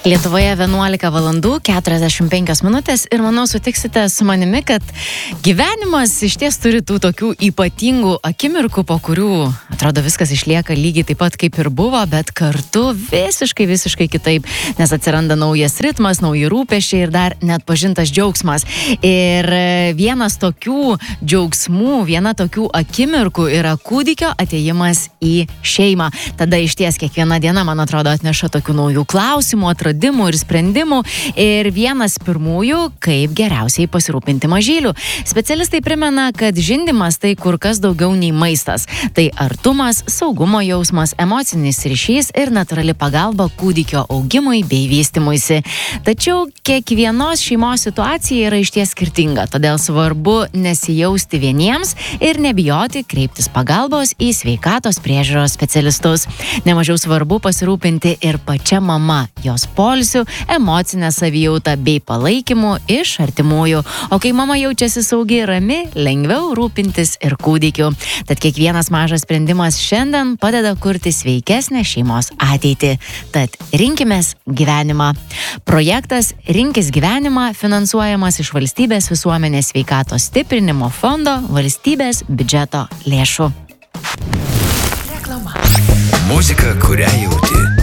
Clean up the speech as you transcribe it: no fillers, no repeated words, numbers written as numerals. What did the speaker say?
Lietuvoje 11 valandų 45 minutės ir manau sutiksite su manimi, kad gyvenimas iš ties turi tų tokių ypatingų akimirkų, po kurių atrodo viskas išlieka lygiai taip pat kaip ir buvo, bet kartu visiškai kitaip, nes atsiranda naujas ritmas, nauji rūpesčiai ir dar net pažintas džiaugsmas. Ir vienas tokių džiaugsmų, viena tokių akimirkų yra kūdikio atėjimas į šeimą. Tada iš ties kiekviena diena, man atrodo, atneša tokių naujų klausimų, atradimų ir sprendimų. Ir vienas pirmųjų, kaip geriausiai pasirūpinti mažyliu. Specialistai primena, kad žindymas tai kur kas daugiau nei maistas. Tai artumas, saugumo jausmas, emocinis ryšys ir natūrali pagalba kūdikio augimui bei vystymuisi. Tačiau kiekvienos šeimos situacija yra išties skirtinga, todėl svarbu nesijausti vieniems ir nebijoti kreiptis pagalbos į sveikatos priežiūros specialistus. Nemažiau svarbu pasirūpinti ir pačia mama, jos poilsiu, emocinę savijautą bei palaikymu iš artimųjų. O kai mama jaučiasi saugi ir rami, lengviau rūpintis ir kūdikiu. Tad kiekvienas mažas sprendimas šiandien padeda kurti sveikesnę šeimos ateitį. Tad rinkimės gyvenimą. Projektas Rinkis gyvenimą finansuojamas iš Valstybės visuomenės sveikatos stiprinimo fondo valstybės biudžeto lėšų. Muzika, kurią jauti.